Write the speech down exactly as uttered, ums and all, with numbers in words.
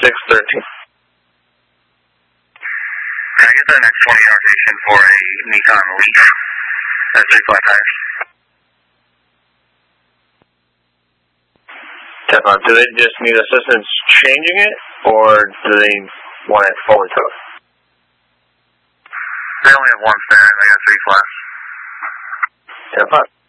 six thirteen. Can I get the next twenty hour station for a Nikon Leaf at three point five? Uh, do they just need assistance changing it, or do they want it fully towed? They only have one stand, I got three flats. ten five.